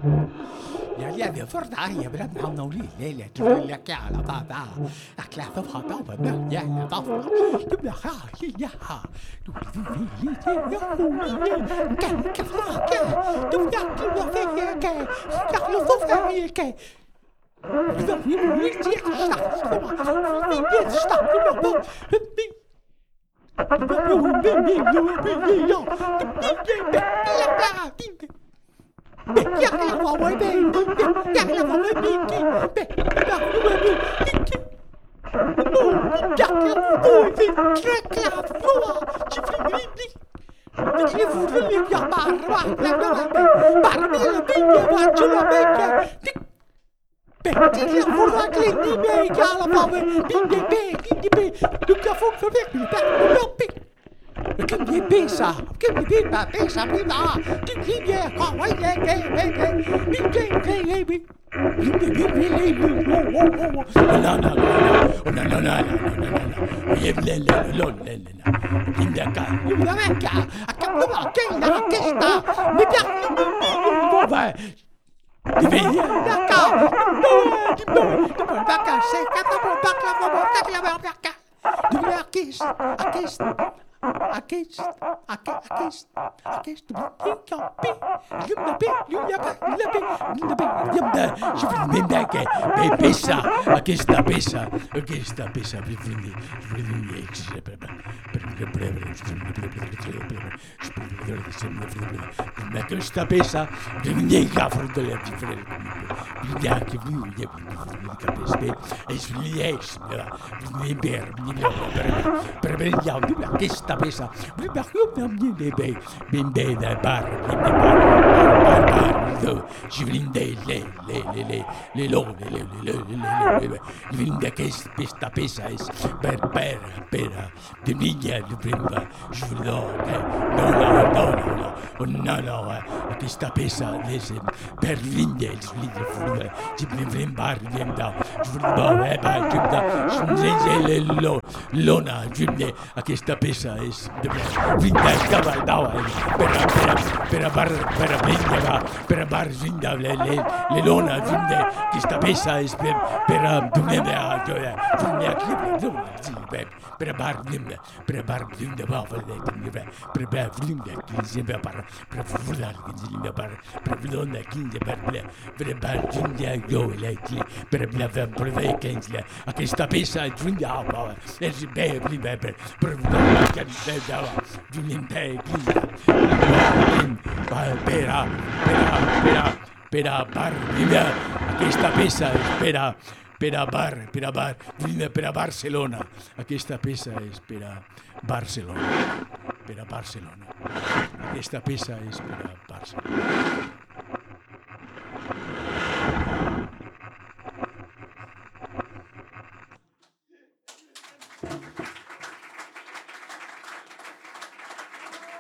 Ja, ja, vi får da jævla navn og lille trulle kjæla bada. Jeg klapper på da på meg, jævla bada. Du blir ha, ja, ha. Du vil ja, ja, du per a Barcelona. Aquesta peça és per a Barcelona. Per a Barcelona. Aquesta peça és per a Barcelona.